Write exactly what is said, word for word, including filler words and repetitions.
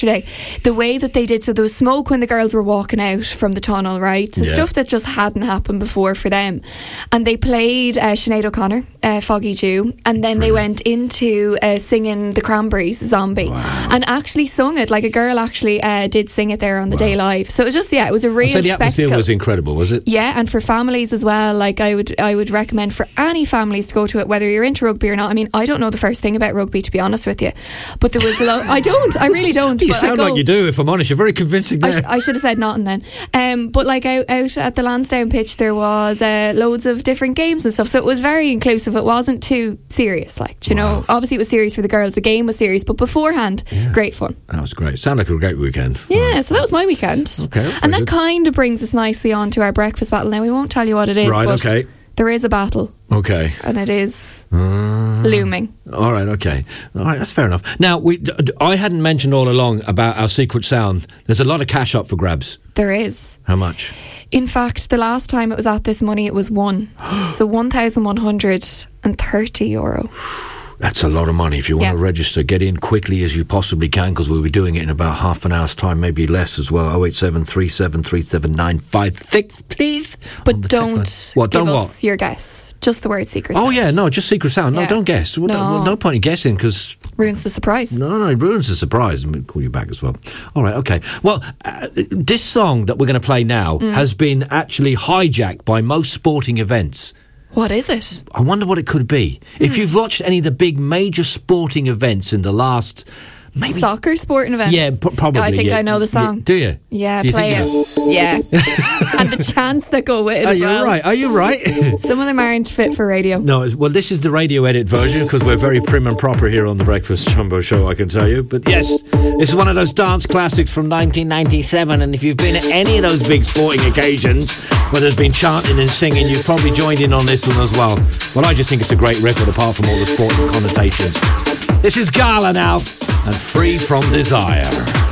yesterday, the way that they did, so there was smoke when the girls were walking out from the tunnel, right? So yeah. stuff that just hadn't happened before for them. And they played uh, Sinead O'Connor, uh, Foggy Dew, and then they went into uh, singing the Cranberries, Zombie, wow. and actually sung it. Like a girl actually uh, did sing it there on the wow. day live. So it was just, yeah, it was a real I'd say the spectacle. atmosphere was incredible, was it? Yeah, and for families as well. Like I would, I would recommend for any families to go to it, whether you're into rugby or not. I mean, I don't know the first thing about rugby, to be honest with you, but there was a lot. I don't. I really don't. You but sound I go, like you do. If I'm honest, you're very convincing there. I, sh- I should have said nothing then. Um, but like out, out at the Lansdowne pitch, there was uh, loads of different games and stuff. So it was very inclusive. It wasn't too serious. Like, you wow. know, obviously it was serious for the girls. The game was serious, but beforehand, yeah. great fun. That was great. Sounded like a great weekend. Yeah, right. So that was my weekend. Okay, and that good. kind of brings us nicely on to our breakfast battle. Now we won't tell you what it is, right, but okay. there is a battle. Okay. And it is uh, looming. All right, okay. All right, that's fair enough. Now, we, d- d- I hadn't mentioned all along about our secret sound. There's a lot of cash up for grabs. There is. How much? In fact, the last time it was at this money, it was one. So one thousand one hundred thirty euro. That's a lot of money. If you want yeah. to register, get in quickly as you possibly can, because we'll be doing it in about half an hour's time, maybe less as well. oh eight seven three seven three seven nine five six, please. But don't what, give don't us what? your guess. Just the word secret Oh, sound. yeah, no, just secret sound. No, yeah. don't guess. Well, no. no, no point in guessing, because... ruins the surprise. No, no, it ruins the surprise. Let me call you back as well. All right, okay. Well, uh, this song that we're going to play now mm. has been actually hijacked by most sporting events. What is it? I wonder what it could be. Hmm. If you've watched any of the big major sporting events in the last... Maybe soccer sporting events. Yeah, p- probably. I think yeah. I know the song. Yeah, do you? Yeah, do you play it. Yeah, and the chants that go with it. Are as you well. right? Are you right? Some of them aren't fit for radio. No, well, this is the radio edit version because we're very prim and proper here on the Breakfast Jumbo Show, I can tell you. But yes, this is one of those dance classics from nineteen ninety-seven, and if you've been at any of those big sporting occasions where there's been chanting and singing, you've probably joined in on this one as well. Well, I just think it's a great record, apart from all the sporting connotations. This is Gala now, and Free From Desire.